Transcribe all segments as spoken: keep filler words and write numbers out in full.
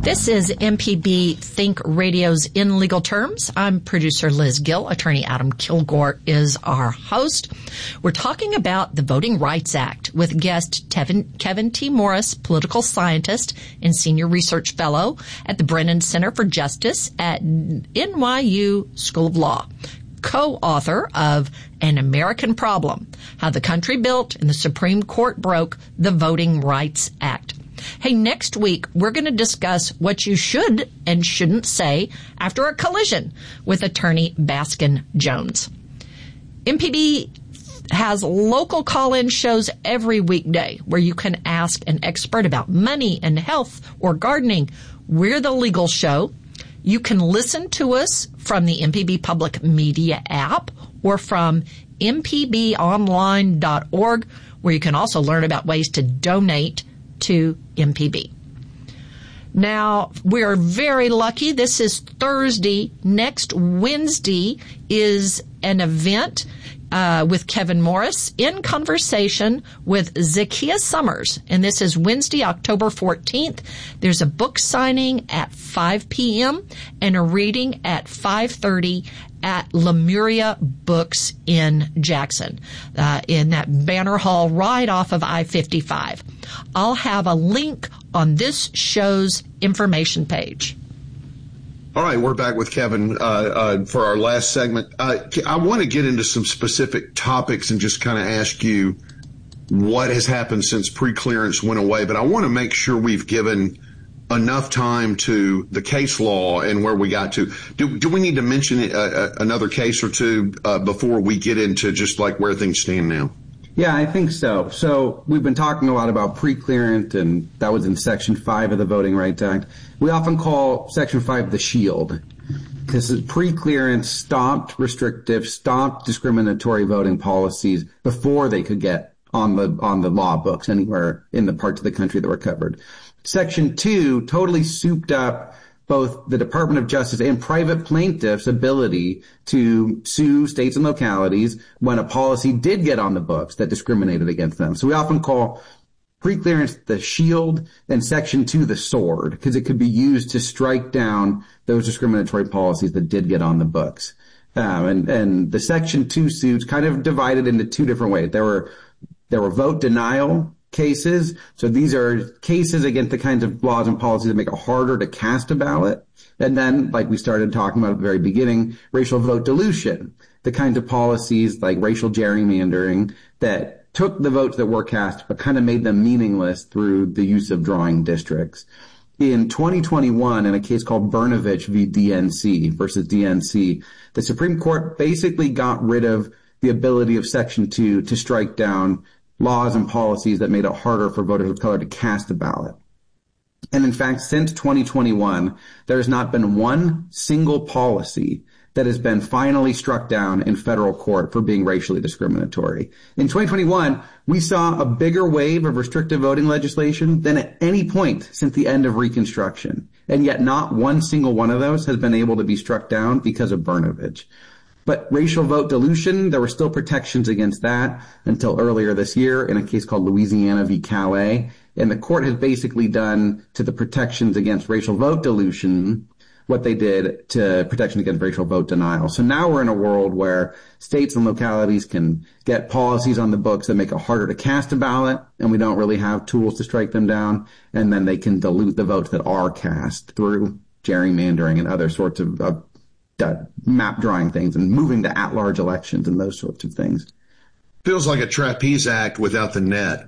This is M P B Think Radio's In Legal Terms. I'm producer Liz Gill. Attorney Adam Kilgore is our host. We're talking about the Voting Rights Act with guest Tevin, Kevin T. Morris, political scientist and senior research fellow at the Brennan Center for Justice at N Y U School of Law, co-author of An American Problem, How the Country Built and the Supreme Court Broke the Voting Rights Act. Hey, next week, we're going to discuss what you should and shouldn't say after a collision with attorney Baskin Jones. M P B has local call-in shows every weekday where you can ask an expert about money and health or gardening. We're the legal show. You can listen to us from the M P B Public Media app or from m p b online dot org, where you can also learn about ways to donate to M P B. Now, we're very lucky. This is Thursday. Next Wednesday is an event uh, with Kevin Morris in conversation with Zakiya Summers. And this is Wednesday, October fourteenth. There's a book signing at five p.m. and a reading at five thirty at Lemuria Books in Jackson, uh, in that banner hall right off of I fifty-five. I'll have a link on this show's information page. All right, we're back with Kevin uh, uh, for our last segment. Uh, I want to get into some specific topics and just kind of ask you what has happened since preclearance went away, but I want to make sure we've given enough time to the case law and where we got to. Do, do we need to mention a, a, another case or two uh, before we get into just like where things stand now? Yeah, I think so. So we've been talking a lot about preclearance, and that was in Section five of the Voting Rights Act. We often call Section five the shield. This is preclearance stopped restrictive, stopped discriminatory voting policies before they could get on the on the law books anywhere in the parts of the country that were covered. Section two totally souped up both the Department of Justice and private plaintiffs' ability to sue states and localities when a policy did get on the books that discriminated against them. So we often call preclearance the shield and Section two the sword, because it could be used to strike down those discriminatory policies that did get on the books. Um, and, and the Section two suits kind of divided into two different ways. There were, there were vote denial cases. So these are cases against the kinds of laws and policies that make it harder to cast a ballot. And then, like we started talking about at the very beginning, racial vote dilution, the kinds of policies like racial gerrymandering that took the votes that were cast but kind of made them meaningless through the use of drawing districts. In twenty twenty-one, in a case called Brnovich v. D N C versus D N C, the Supreme Court basically got rid of the ability of Section two to strike down laws and policies that made it harder for voters of color to cast a ballot. And in fact, since twenty twenty-one, there has not been one single policy that has been finally struck down in federal court for being racially discriminatory. In twenty twenty-one, we saw a bigger wave of restrictive voting legislation than at any point since the end of Reconstruction. And yet not one single one of those has been able to be struck down because of Brnovich. But racial vote dilution, there were still protections against that until earlier this year in a case called Louisiana v. Calais. And the court has basically done to the protections against racial vote dilution what they did to protection against racial vote denial. So now we're in a world where states and localities can get policies on the books that make it harder to cast a ballot, and we don't really have tools to strike them down. And then they can dilute the votes that are cast through gerrymandering and other sorts of uh, map drawing things and moving to at-large elections and those sorts of things. Feels like a trapeze act without the net.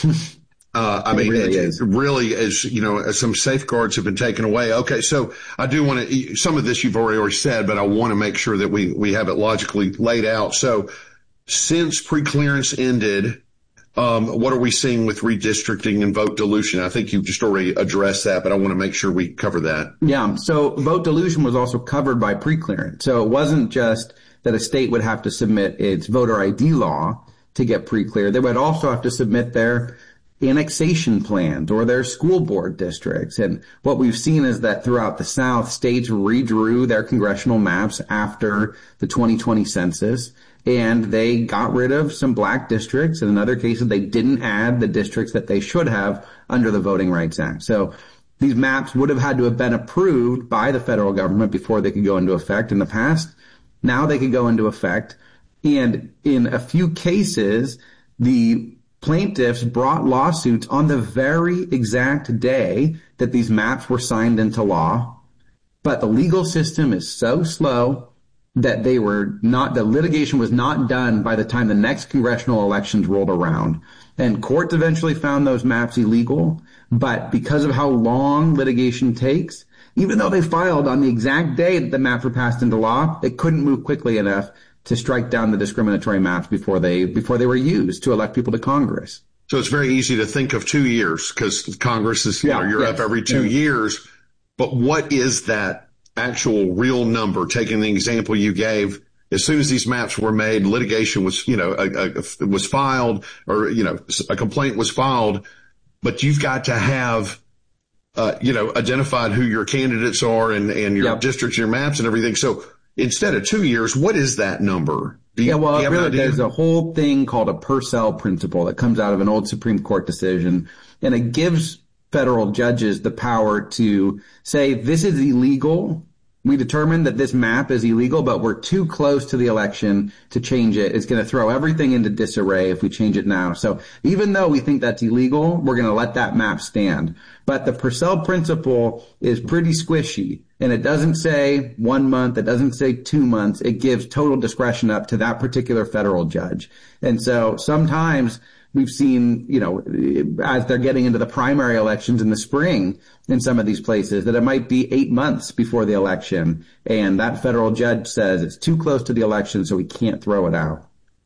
Uh, I it mean, really it, is. it really is, you know, some safeguards have been taken away. Okay. So I do want to, some of this you've already, already said, but I want to make sure that we, we have it logically laid out. So since preclearance ended, um, what are we seeing with redistricting and vote dilution? I think you've just already addressed that, but I want to make sure we cover that. Yeah. So vote dilution was also covered by preclearance. So it wasn't just that a state would have to submit its voter I D law to get pre-cleared. They would also have to submit their annexation plans or their school board districts. And what we've seen is that throughout the South, states redrew their congressional maps after the twenty twenty census, and they got rid of some black districts. And in other cases, they didn't add the districts that they should have under the Voting Rights Act. So These maps would have had to have been approved by the federal government before they could go into effect in the past. Now they could go into effect. And in a few cases, the plaintiffs brought lawsuits on the very exact day that these maps were signed into law. But the legal system is so slow that they were not, the litigation was not done by the time the next congressional elections rolled around. And courts eventually found those maps illegal. But because of how long litigation takes, even though they filed on the exact day that the maps were passed into law, they couldn't move quickly enough to strike down the discriminatory maps before they before they were used to elect people to Congress. So it's very easy to think of two years because Congress is, you yeah, know, you're yes. up every two yeah. years. But what is that actual real number? Taking the example you gave, as soon as these maps were made, litigation was, you know, a, a, was filed, or, you know, a complaint was filed, but you've got to have, uh, you know, identified who your candidates are and, and your yep. districts, your maps and everything. So instead of two years, what is that number? Do you, yeah, well, do you really, there's a whole thing called a Purcell principle that comes out of an old Supreme Court decision, and it gives federal judges the power to say, this is illegal. We determined that this map is illegal, but we're too close to the election to change it. It's going to throw everything into disarray if we change it now. So even though we think that's illegal, we're going to let that map stand. But the Purcell principle is pretty squishy, and it doesn't say one month. It doesn't say two months. It gives total discretion up to that particular federal judge. And so sometimes we've seen, you know, as they're getting into the primary elections in the spring in some of these places, that it might be eight months before the election. And that federal judge says it's too close to the election, so we can't throw it out.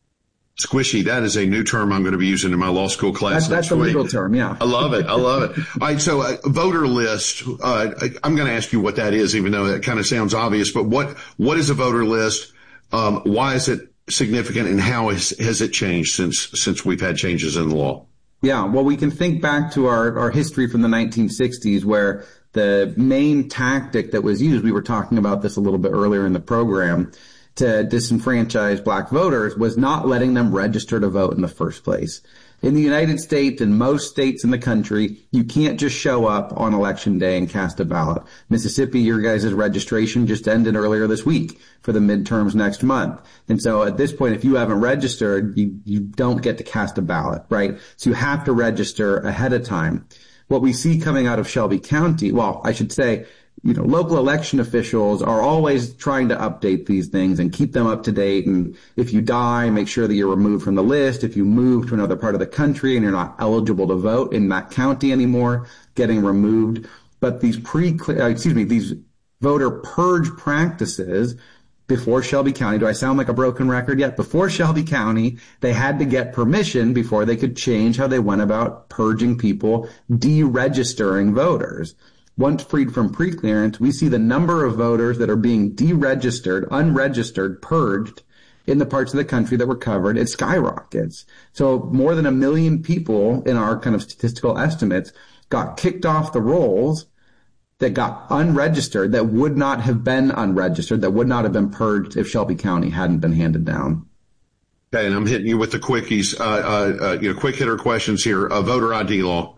Squishy. That is a new term I'm going to be using in my law school class. That's, that's a legal term, yeah. I love it. I love it. All right. So uh, voter list, uh, I'm going to ask you what that is, even though that kind of sounds obvious. But what what is a voter list? Um, why is it significant, and how has, has it changed since since we've had changes in the law? Yeah, well, we can think back to our, our history from the nineteen sixties, where the main tactic that was used, we were talking about this a little bit earlier in the program, to disenfranchise black voters was not letting them register to vote in the first place. In the United States and most states in the country, you can't just show up on election day and cast a ballot. Mississippi, your guys' registration just ended earlier this week for the midterms next month. And so at this point, if you haven't registered, you, you don't get to cast a ballot, right? So you have to register ahead of time. What we see coming out of Shelby County, well, I should say, you know, local election officials are always trying to update these things and keep them up to date. And if you die, make sure that you're removed from the list. If you move to another part of the country and you're not eligible to vote in that county anymore, getting removed. But these pre, excuse me, these voter purge practices before Shelby County, do I sound like a broken record yet? Before Shelby County, they had to get permission before they could change how they went about purging people, deregistering voters. Once freed from preclearance, we see the number of voters that are being deregistered, unregistered, purged in the parts of the country that were covered. It skyrockets. So more than a million people in our kind of statistical estimates got kicked off the rolls, that got unregistered, that would not have been unregistered, that would not have been purged if Shelby County hadn't been handed down. Okay, and I'm hitting you with the quickies, uh, uh, uh you know, quick hitter questions here. Uh, voter I D law.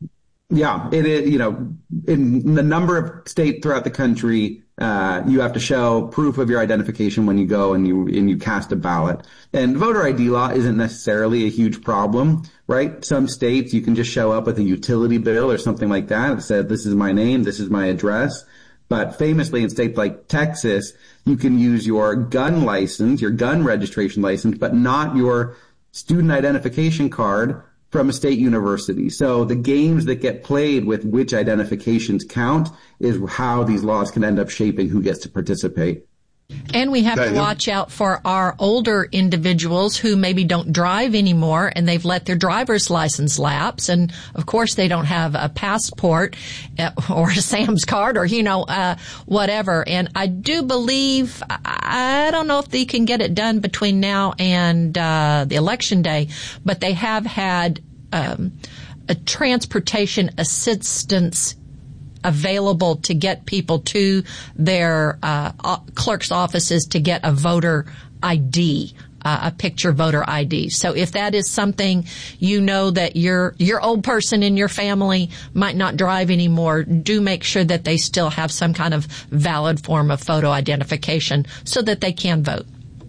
Yeah, it is, you know, in the number of states throughout the country, uh, you have to show proof of your identification when you go and you, and you cast a ballot. And voter I D law isn't necessarily a huge problem, right? Some states you can just show up with a utility bill or something like that that says, this is my name, this is my address. But famously in states like Texas, you can use your gun license, your gun registration license, but not your student identification card from a state university. So the games that get played with which identifications count is how these laws can end up shaping who gets to participate. And we have to watch out for our older individuals who maybe don't drive anymore and they've let their driver's license lapse. And of course they don't have a passport or a Sam's card or, you know, uh, whatever. And I do believe, I don't know if they can get it done between now and, uh, the election day, but they have had, um, a transportation assistance available to get people to their uh, clerk's offices to get a voter I D uh, a picture voter I D. So if that is something you know that your your old person in your family might not drive anymore, do make sure that they still have some kind of valid form of photo identification so that they can vote.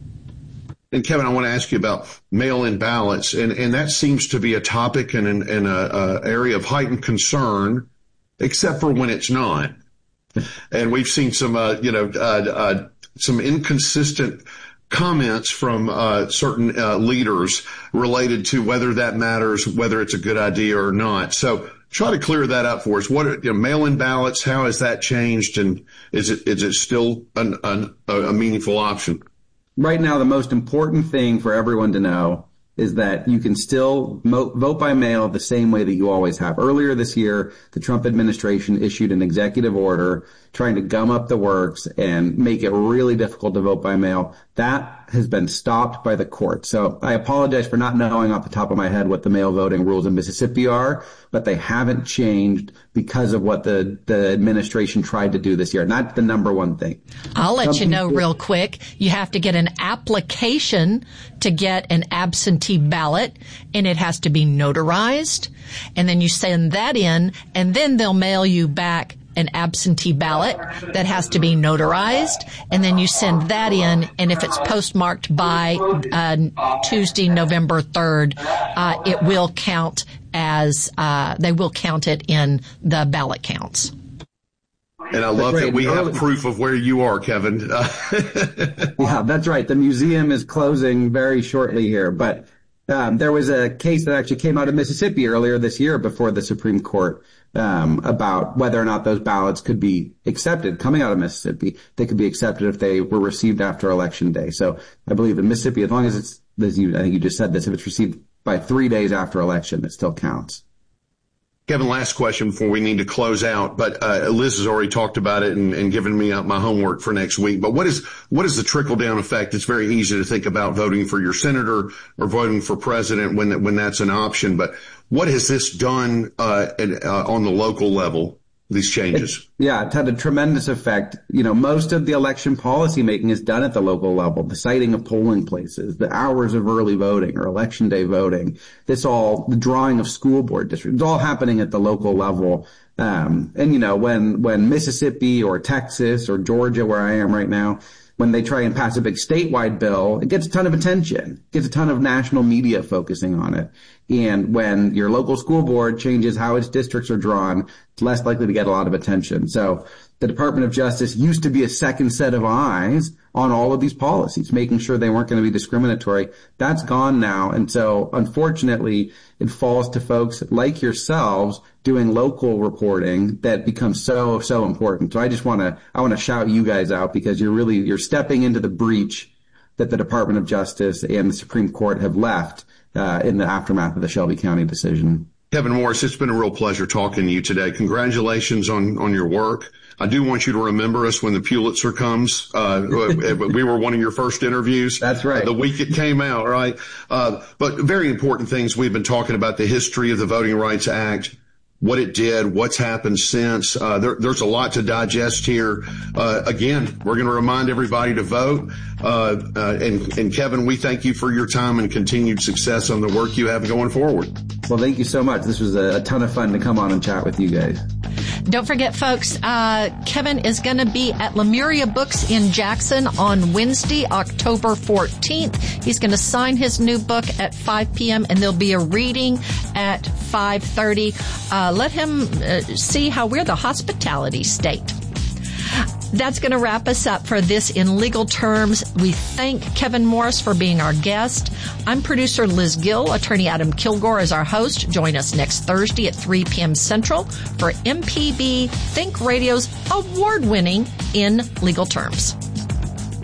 And Kevin, I want to ask you about mail-in ballots, and, and that seems to be a topic and an and a, a area of heightened concern, except for when it's not. And we've seen some, uh, you know, uh, uh, some inconsistent comments from uh, certain uh, leaders related to whether that matters, whether it's a good idea or not. So try to clear that up for us. What are, you know, mail-in ballots? How has that changed, and is it is it still an, an, a meaningful option? Right now, the most important thing for everyone to know is that you can still mo- vote by mail the same way that you always have. Earlier this year, the Trump administration issued an executive order trying to gum up the works and make it really difficult to vote by mail. That has been stopped by the court. So I apologize for not knowing off the top of my head what the mail voting rules in Mississippi are, but they haven't changed because of what the, the administration tried to do this year. Not the number one thing. I'll let Some you know people- real quick. You have to get an application to get an absentee ballot, and it has to be notarized. And then you send that in, and then they'll mail you back an absentee ballot that has to be notarized, and then you send that in, and if it's postmarked by uh, Tuesday, November third, uh, it will count as, uh, they will count it in the ballot counts. And I love that we have proof of where you are, Kevin. Yeah, that's right. The museum is closing very shortly here, but um, there was a case that actually came out of Mississippi earlier this year before the Supreme Court um, about whether or not those ballots could be accepted coming out of Mississippi. They could be accepted if they were received after Election Day. So I believe in Mississippi, as long as it's, as you, I think you just said this, if it's received by three days after election, it still counts. Kevin, last question before we need to close out, but uh, Liz has already talked about it and, and given me uh, my homework for next week. But what is what is the trickle-down effect? It's very easy to think about voting for your senator or voting for president when when that's an option. But what has this done uh, at, uh, on the local level, these changes? It, yeah, it's had a tremendous effect. You know, most of the election policy making is done at the local level. The siting of polling places, the hours of early voting or election day voting, this all, the drawing of school board districts, it's all happening at the local level. Um, and you know, when, when Mississippi or Texas or Georgia, where I am right now, when they try and pass a big statewide bill, it gets a ton of attention, it gets a ton of national media focusing on it. And when your local school board changes how its districts are drawn, it's less likely to get a lot of attention. So the Department of Justice used to be a second set of eyes on all of these policies, making sure they weren't going to be discriminatory. That's gone now. And so unfortunately, it falls to folks like yourselves doing local reporting that becomes so, so important. So I just want to, I want to shout you guys out because you're really, you're stepping into the breach that the Department of Justice and the Supreme Court have left uh, in the aftermath of the Shelby County decision. Kevin Morris, it's been a real pleasure talking to you today. Congratulations on, on your work. I do want you to remember us when the Pulitzer comes. Uh, we were one of your first interviews. That's right. Uh, the week it came out, right? Uh, but very important things. We've been talking about the history of the Voting Rights Act, what it did, what's happened since. Uh, there, there's a lot to digest here. Uh, again, we're going to remind everybody to vote. Uh, uh, and, and Kevin, we thank you for your time and continued success on the work you have going forward. Well, thank you so much. This was a, a ton of fun to come on and chat with you guys. Don't forget, folks, uh, Kevin is going to be at Lemuria Books in Jackson on Wednesday, October fourteenth. He's going to sign his new book at five p.m. and there'll be a reading at five thirty. Uh, let him uh, see how we're the hospitality state. That's going to wrap us up for this In Legal Terms. We thank Kevin Morris for being our guest. I'm producer Liz Gill. Attorney Adam Kilgore is our host. Join us next Thursday at three p.m. Central for M P B Think Radio's award-winning In Legal Terms.